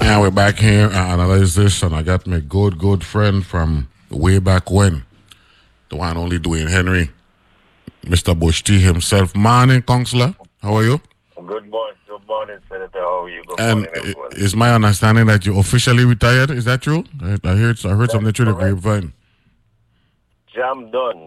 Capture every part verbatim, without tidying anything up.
Yeah, we're back here and analyze this, and I got my good, good friend from way back when, the one only Dwayne Henry, Mister Bush T himself. Morning, Counselor. How are you? Good morning, good morning, Senator. How are you? Good And morning, everyone. is my understanding that you officially retired? Is that true? I, I heard, I heard something through the correct. grapevine. Jam done.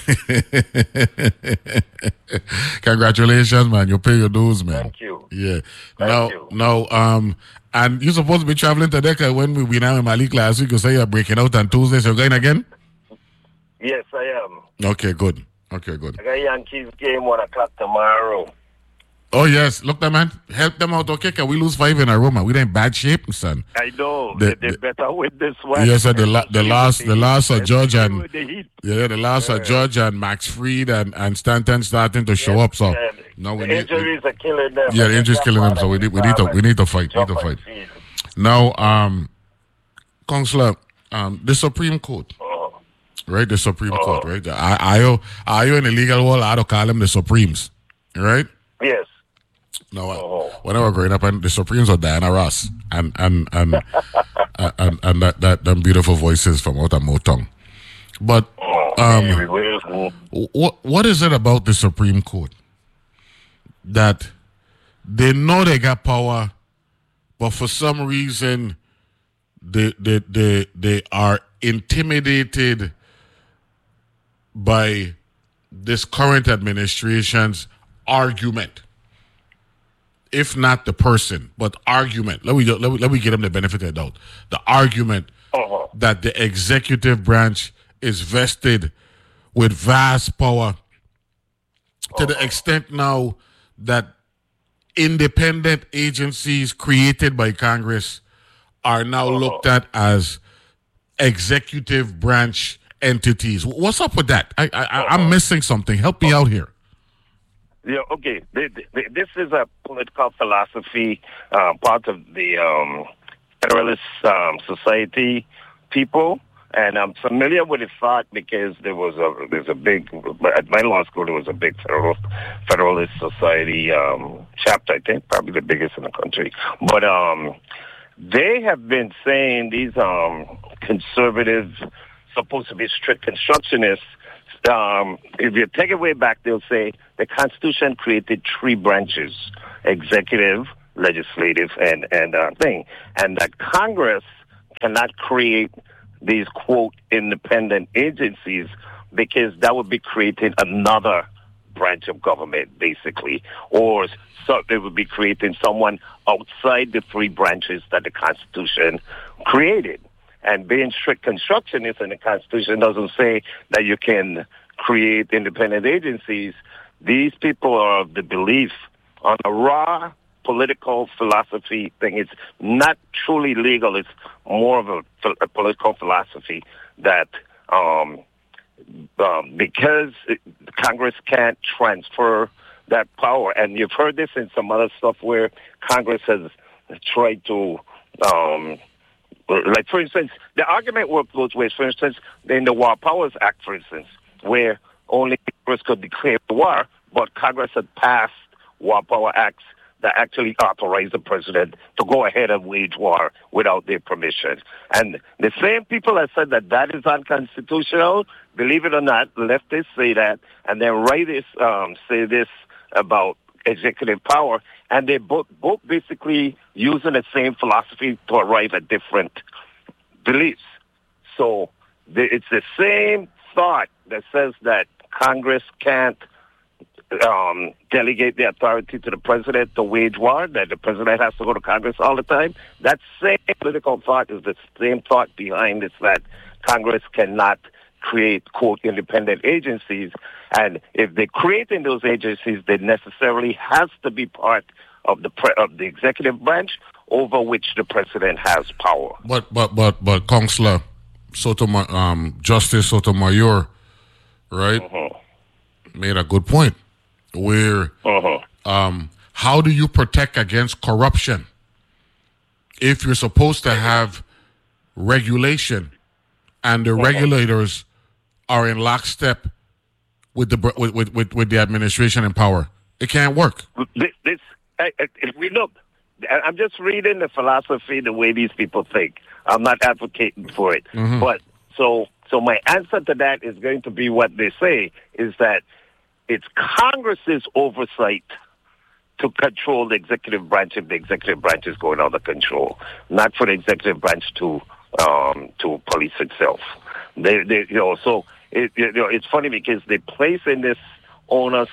Congratulations, man. You pay your dues, man. Thank you. Yeah. Thank now, you. now, um, and you're supposed to be traveling to Decca when we we now in Malik last week. You say you're breaking out on Tuesday, so you're going again? Yes, I am. Okay, good. Okay, good. I got Yankees game one o'clock tomorrow. Oh, yes. Look, that man. Help them out, okay? Can we lose five in a row, man? We're in bad shape, son. I know. The- they, they the- better win this one. Yes, sir. The, la- the last, the last of Judge and With the Heat. yeah, the last of Judge and Max Fried and, and Stanton starting to show up. So Yeah, no, we the need. injuries are killing them. Yeah, the injuries killing them. So we need, we need to, we need to fight. We need to fight. Now, um, Counselor, um, the Supreme Court, Oh, right? The Supreme Court, right? I, I, I, in the legal world, I don't call them the Supremes, right? yes. No, I- Oh. when I was growing up, and the Supremes were Diana Ross and and and and, and, and that, that them beautiful voices from out of Motown. But um, Mary Wilson. what what is it about the Supreme Court that they know they got power, but for some reason they they they, they are intimidated by this current administration's argument? If not the person, but argument. Let me let me, let me give them the benefit of the doubt. The argument Uh-huh. that the executive branch is vested with vast power to the extent now that independent agencies created by Congress are now looked at as executive branch entities. What's up with that? I, I I'm missing something. Help me out here. Yeah, okay. Th- th- This is a political philosophy, uh, part of the um, Federalist um, Society people, and I'm familiar with the thought because there was a there's a big at my law school there was a big Federalist Federalist Society um, chapter. I think probably the biggest in the country, but um, they have been saying these um, conservative, supposed to be strict constructionists. Um, if you take it way back, they'll say the Constitution created three branches: executive, legislative, and and uh, thing, and that Congress cannot create these quote independent agencies because that would be creating another branch of government, basically, or so they would be creating someone outside the three branches that the Constitution created. And being strict constructionists in the Constitution doesn't say that you can create independent agencies. These people are of the belief on a raw political philosophy thing. It's not truly legal. It's more of a, a political philosophy that um, um, because it, Congress can't transfer that power, and you've heard this in some other stuff where Congress has tried to um, like, for instance, the argument worked both ways. For instance, in the War Powers Act, for instance, where only Congress could declare war, but Congress had passed War Power Acts that actually authorized the president to go ahead and wage war without their permission. And the same people that said that that is unconstitutional, believe it or not, leftists say that, and then rightists um, say this about executive power, and they both both basically using the same philosophy to arrive at different beliefs. So the, it's the same thought that says that Congress can't um, delegate the authority to the president to wage war, that the president has to go to Congress all the time. That same political thought is the same thought behind this, that Congress cannot create, quote, independent agencies. And if they're creating those agencies, they necessarily has to be part of the pre- of the executive branch over which the president has power. But but but but Counselor Sotomayor, um, Justice Sotomayor, right, Mm-hmm. made a good point. Where Mm-hmm. um, how do you protect against corruption if you're supposed to have regulation and the Mm-hmm. regulators are in lockstep with the with, with, with, with the administration in power? It can't work. This, this I- I- if we look, I'm just reading the philosophy, the way these people think. I'm not advocating for it. Mm-hmm. But so so my answer to that is going to be what they say, is that it's Congress's oversight to control the executive branch if the executive branch is going out of control, not for the executive branch to um, to police itself. They, they, you know, so it, you know, it's funny because they place in this onus.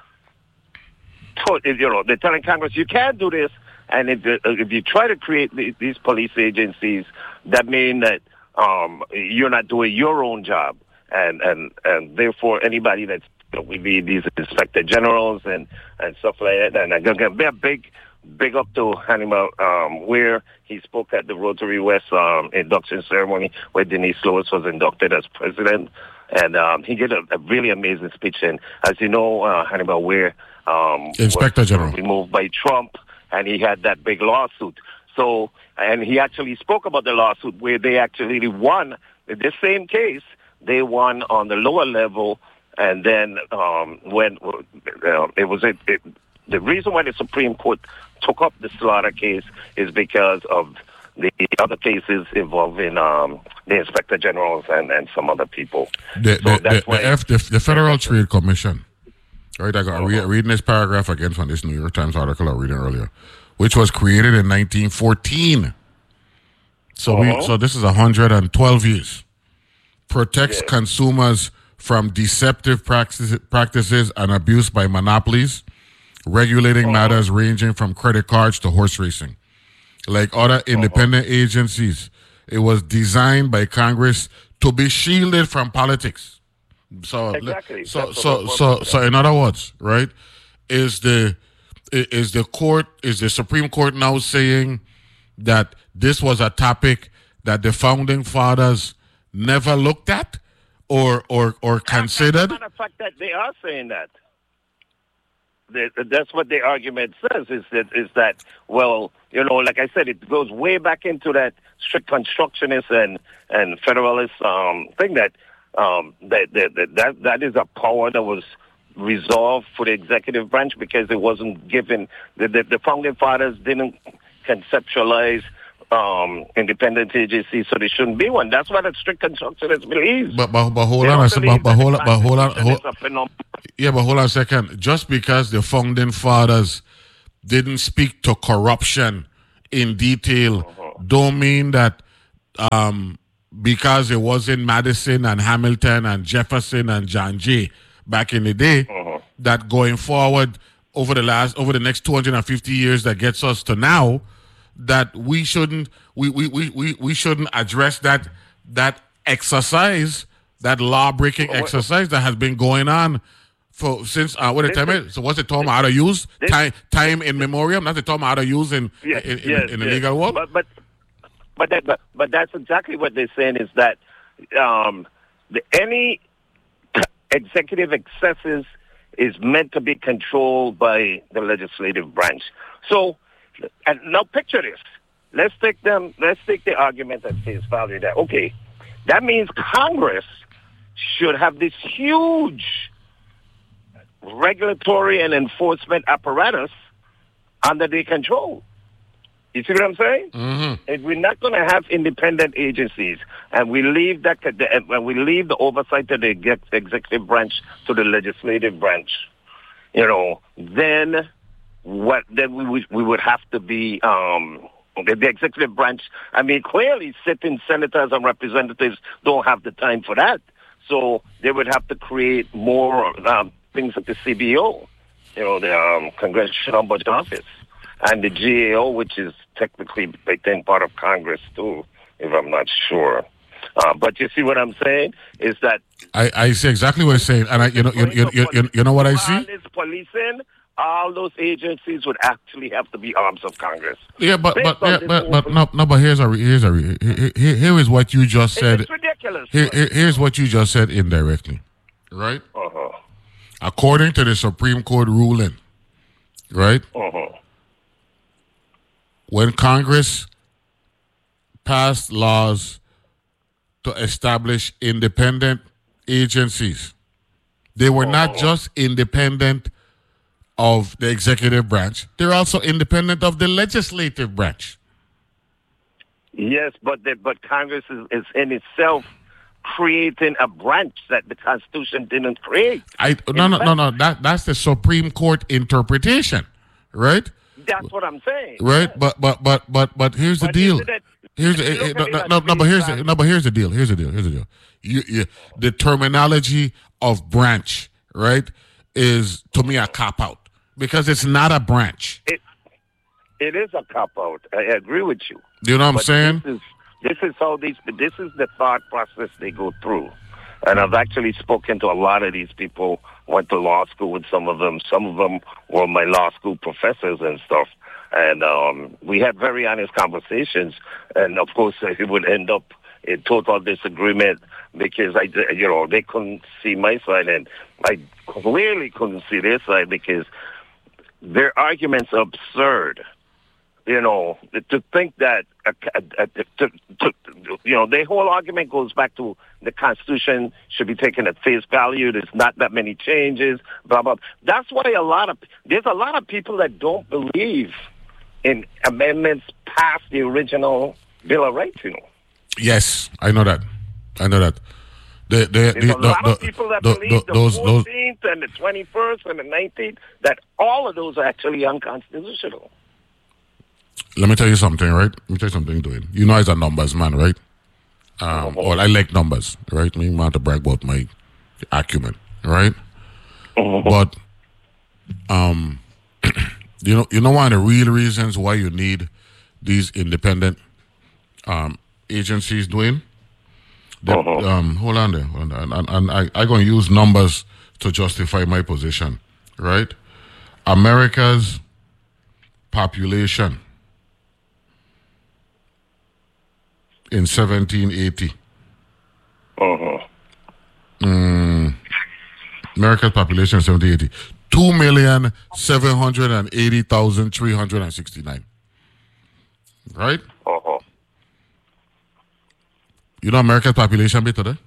To, you know, they're telling Congress you can't do this, and if if you try to create these police agencies, that means that um, you're not doing your own job, and and and therefore anybody that's we need these inspector generals and, and stuff like that. And I'm going to be a big, big up to Hannibal, um, where he spoke at the Rotary West um, induction ceremony where Denise Lewis was inducted as president. And um, he did a, a really amazing speech. And as you know, uh, Hannibal Ware um, Inspector was General removed by Trump, and he had that big lawsuit. So, and he actually spoke about the lawsuit where they actually won the same case. They won on the lower level. And then um, when uh, it was it, it, the reason why the Supreme Court took up the Slaughter case is because of the other cases involving um, the Inspector Generals and, and some other people. The, so the, that's the, why the, F, the, the Federal Trade Commission, right? I got uh-huh. re- reading this paragraph again from this New York Times article I was reading earlier, which was created in nineteen fourteen. So uh-huh. we so this is one hundred twelve years. Protects yeah. consumers from deceptive practices, practices and abuse by monopolies, regulating uh-huh. matters ranging from credit cards to horse racing. Like other independent uh-huh. agencies, it was designed by Congress to be shielded from politics. So, exactly. so, so, so, so, in other words, right, is the is the court is the Supreme Court now saying that this was a topic that the founding fathers never looked at? Or, or, or considered? As a matter of fact, that they are saying that. They, that's what the argument says. Is that is that well, you know, like I said, it goes way back into that strict constructionist and and federalist um, thing that um, that, that that that is a power that was resolved for the executive branch because it wasn't given. The the, the founding fathers didn't conceptualize Um, independent agency, so there shouldn't be one. That's what a strict constructionist believes. But but, but hold on, a second. But, but hold on, but hold on, hold, yeah, but hold on a second. Just because the founding fathers didn't speak to corruption in detail, uh-huh. don't mean that um, because it wasn't Madison and Hamilton and Jefferson and John Jay back in the day, uh-huh. that going forward over the last over the next two hundred fifty years that gets us to now, that we shouldn't we, we, we, we, we shouldn't address that that exercise, that law breaking well, exercise that has been going on for since uh, what the time is. So what's the term how to use this, time time in memoriam? That's the term how to use in yes, in, in, yes, in the yes. legal world. But but but that but, but that's exactly what they're saying is that um, the, any executive excesses is meant to be controlled by the legislative branch. So. And now picture this. Let's take them. Let's take the argument at face value that okay, that means Congress should have this huge regulatory and enforcement apparatus under their control. You see what I'm saying? Mm-hmm. If we're not going to have independent agencies, and we leave that, and we leave the oversight of the executive branch to the legislative branch, you know, then. What then we would we would have to be um, the, the executive branch. I mean, clearly, sitting senators and representatives don't have the time for that. So they would have to create more um, things like the C B O, you know, the um, Congressional Budget Office, and the G A O, which is technically, I think, part of Congress too, if I'm not sure. Uh, but you see what I'm saying is that I, I see exactly what you're saying, and I, you know, you, you, you, you, you know what I see. Policing. All those agencies would actually have to be arms of Congress. Yeah, but but yeah, but, but no, no. But here's a here's a here, here is what you just said. It's ridiculous. Here, here, here's what you just said indirectly, right? Uh-huh. According to the Supreme Court ruling, right? Uh-huh. When Congress passed laws to establish independent agencies, they were uh-huh. not just independent of the executive branch. They're also independent of the legislative branch. Yes, but the, but Congress is, is in itself creating a branch that the Constitution didn't create. I no no no no that that's the Supreme Court interpretation, right? That's what I'm saying. Right, yes. but but but but but here's the But deal. isn't it- Here's the, look no, at it no, as no, no, but here's the, feedback. no, but here's the deal. Here's the deal. Here's the deal. You, you, the terminology of branch, right, is to me a cop out because it's not a branch. It it is a cop out. I agree with you. You know what I'm But saying? This is this is how these this is the thought process they go through. And I've actually spoken to a lot of these people, went to law school with some of them. Some of them were my law school professors and stuff. And um, we had very honest conversations. And, of course, it would end up in total disagreement because, I, you know, they couldn't see my side. And I clearly couldn't see their side because their arguments are absurd. You know, to think that, uh, uh, to, to, you know, their whole argument goes back to the Constitution should be taken at face value. There's not that many changes, blah, blah. That's why a lot of, there's a lot of people that don't believe in amendments past the original Bill of Rights, you know. Yes, I know that. I know that. The, the, There's the, a lot the, of people that the, believe the, the those, those, fourteenth and the twenty-first and the nineteenth, that all of those are actually unconstitutional. Let me tell you something, right? Let me tell you something, Dwayne. You know, I'm a numbers man, right? Um, Uh-huh. Or I like numbers, right? I mean, I want to brag about my acumen, right? Uh-huh. But, um, you know, you know one of the real reasons why you need these independent um, agencies, Dwayne? The, Uh-huh. um, hold on there, hold on, and, and I I going to use numbers to justify my position, right? America's population in seventeen eighty. Uh-huh. Mm, America's population in seventeen eighty. two million seven hundred eighty thousand three hundred sixty-nine. Right? Uh-huh. You know America's population be today?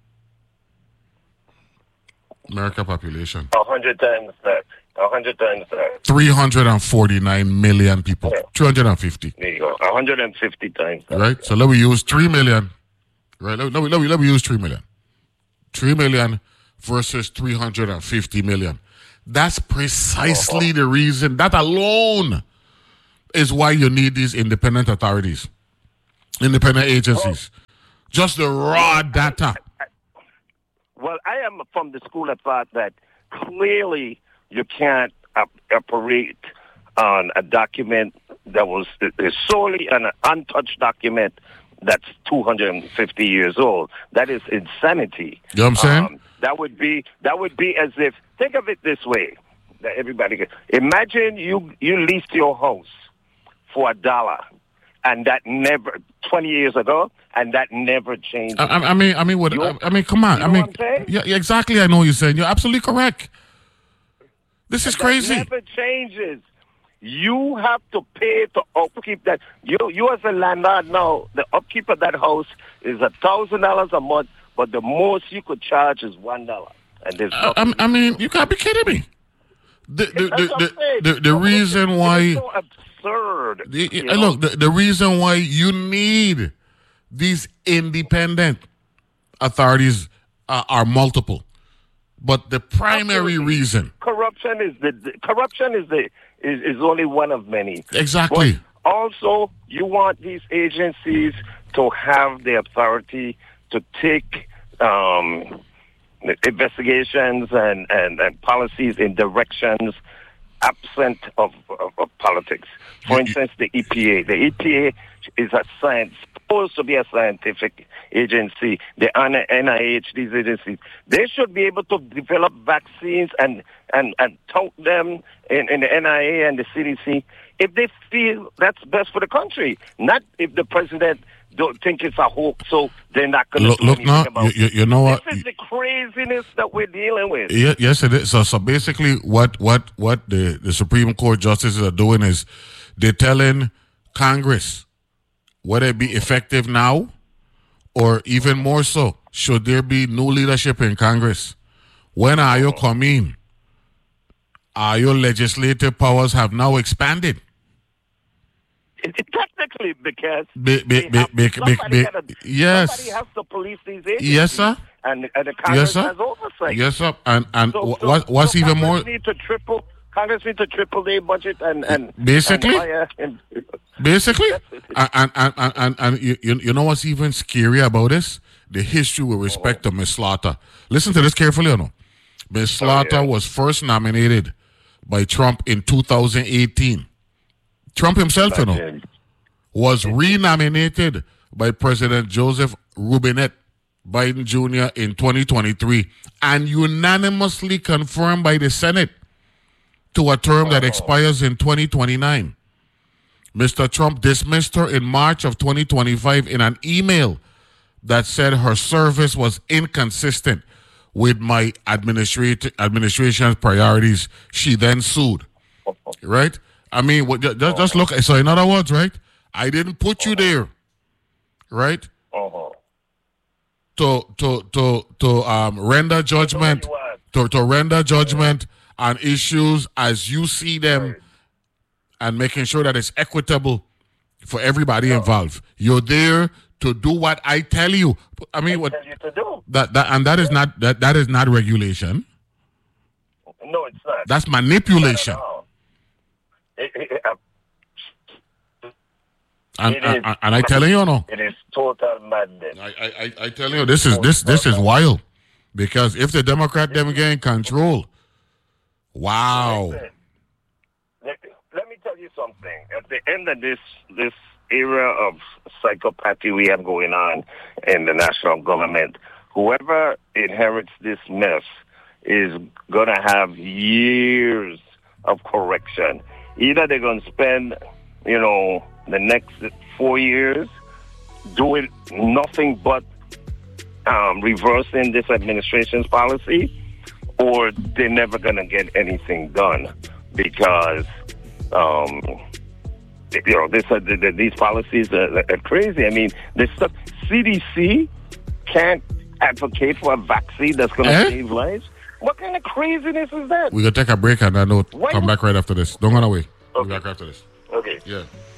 America population. A hundred times that. A hundred times that. three hundred forty-nine million people. Yeah. three hundred fifty. There you go. A hundred and fifty times that. Right? So let me use three million. Right? Let, let, me, let, me, let me use three million. three million versus three hundred fifty million. That's precisely Uh-huh. the reason. That alone is why you need these independent authorities, independent agencies. Just the raw data. Well, I am from the school of thought that clearly you can't op- operate on a document that was is solely an untouched document that's two hundred fifty years old. That is insanity. You know what I'm saying? Um, that would be that would be as if, think of it this way, that everybody can imagine you you leased your house for a dollar, and that never twenty years ago, and that never changed. I, I I mean, I mean, what? You- I, I mean, come on. you I know mean, what I'm saying? yeah, yeah, exactly. I know what you're saying. You're absolutely correct. This is That crazy. never changes. You have to pay to upkeep that. You, you as a landlord now, the upkeep of that house is a thousand dollars a month, but the most you could charge is one dollar. And there's I, nothing. I mean, you gotta be kidding me. The the That's what I'm the, saying. the, the, the reason It's why. so absurd. The, you uh, know? look, the, the reason why you need these independent authorities uh, are multiple, but the primary Absolutely. reason, corruption is the, the corruption is the is, is only one of many. exactly. But also, you want these agencies to have the authority to take um, investigations and, and, and policies in directions absent of, of, of politics. For instance, the E P A. The E P A is a science, supposed to be a scientific agency. The N I H, these agencies, they should be able to develop vaccines and, and, and tout them in, in the N I A and the C D C if they feel that's best for the country, not if the president don't think it's a hoax, so they're not going to Look, do look anything now, about you, it. you, you know what? This is the craziness that we're dealing with. Yeah, yes, it is. So, so basically, what what what the, the Supreme Court justices are doing is they're telling Congress whether it be effective now or even more so, should there be new leadership in Congress? When are you coming? uh, your legislative powers have now expanded. It, it technically, because Be, be, they be, have- be, be, somebody be, gotta- yes. somebody has to police these agencies. Yes, sir. And, and the Congress Yes, sir. has oversight. Yes, sir. And and So, wh- what, what's so even Congress more Need to triple, Congress need to triple their budget and and Basically. and hire and- basically, and and and, and, and, and you, you you know what's even scary about this? The history with respect to Miss Slaughter. Listen to this carefully, or no? Miss Slaughter yeah. was first nominated by Trump in two thousand eighteen. Trump himself, you know, and- was renominated by President Joseph Robinette Biden Junior in twenty twenty-three and unanimously confirmed by the Senate to a term that expires in twenty twenty-nine. Mister Trump dismissed her in March of twenty twenty-five in an email that said her service was inconsistent with my administrat- administration's priorities. She then sued. Right? I mean, what, just, just look. So, in other words, right? I didn't put you there. Right? Uh-huh. To to to to um render judgment to, to render judgment on issues as you see them and making sure that it's equitable for everybody involved. You're there to do what I tell you. I mean, what Tell you to do. that that and that is not that that is not regulation. No, it's not. That's manipulation. No. It, it, it, uh, And It and, is. and, and I telling you, or no. it is total madness. I, I, I, I tell you, this is this this is wild, because if the Democrat them gain control, wow, Let, let me tell you something. At the end of this this era of psychopathy we have going on in the national government, whoever inherits this mess is going to have years of correction. Either they're going to spend, you know, the next four years doing nothing but um, reversing this administration's policy, or they're never going to get anything done because, um, you know, this, uh, the, the, these policies are, are crazy. I mean, this stuff, C D C can't advocate for a vaccine that's going to Eh? save lives. What kind of craziness is that? we're gonna take a break and I know Why come do- back right after this. Don't run away. We'll be Okay. back after this. Okay. Yeah.